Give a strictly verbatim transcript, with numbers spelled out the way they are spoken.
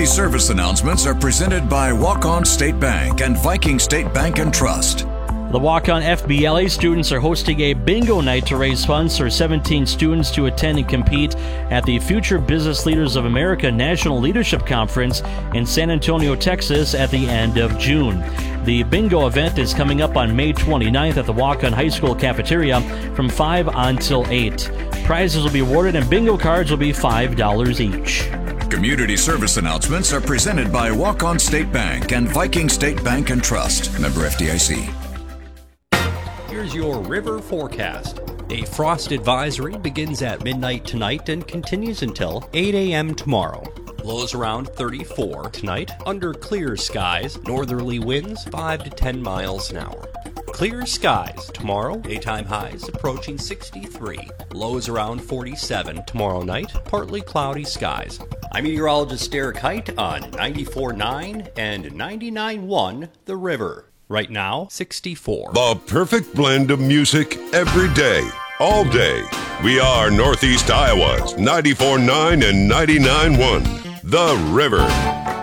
service announcements are presented by Walk-On State Bank and Viking State Bank and Trust. The Walk-On F B L A students are hosting a bingo night to raise funds for seventeen students to attend and compete at the Future Business Leaders of America National Leadership Conference in San Antonio, Texas at the end of June. The bingo event is coming up on May twenty-ninth at the Walk-On High School cafeteria from five until eight. Prizes will be awarded and bingo cards will be five dollars each. Community service announcements are presented by Walk-On State Bank and Viking State Bank and Trust. Member F D I C. Here's your river forecast. A frost advisory begins at midnight tonight and continues until eight a.m. tomorrow. Lows around thirty-four tonight, under clear skies, northerly winds five to ten miles an hour. Clear skies tomorrow, daytime highs approaching sixty-three, lows around forty-seven tomorrow night, partly cloudy skies. I'm meteorologist Derek Height on ninety-four point nine and ninety-nine point one The River. Right now, sixty-four. The perfect blend of music every day, all day. We are Northeast Iowa's ninety-four point nine and ninety-nine point one The River.